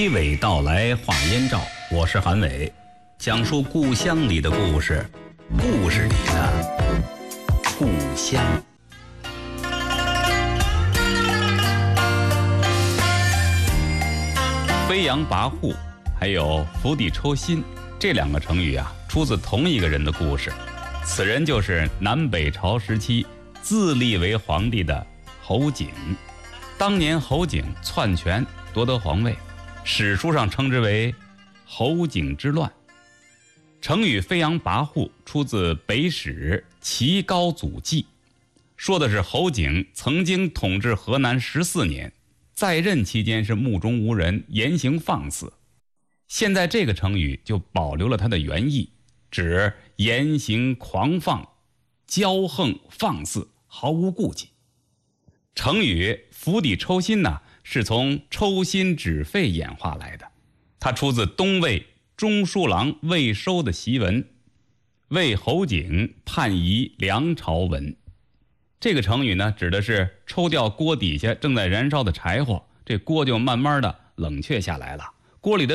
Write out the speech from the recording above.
娓娓道来话燕赵，我是韩伟，讲述故乡里的故事，故事里的故乡。飞扬跋扈还有釜底抽薪这两个成语啊，出自同一个人的故事。此人就是南北朝时期自立为皇帝的侯景。当年侯景篡权夺得皇位，史书上称之为侯景之乱。成语飞扬跋扈出自北史齐高祖纪，说的是侯景曾经统治河南14年，在任期间是目中无人，言行放肆。现在这个成语就保留了它的原意，指言行狂放、骄横放肆，毫无顾忌。成语釜底抽薪呢，是从抽薪指费演化来的，它出自东魏中书郎魏收的檄文，为侯景叛夷梁朝文。这个成语呢，指的是抽掉锅底下正在燃烧的柴火，这锅就慢慢的冷却下来了，锅里的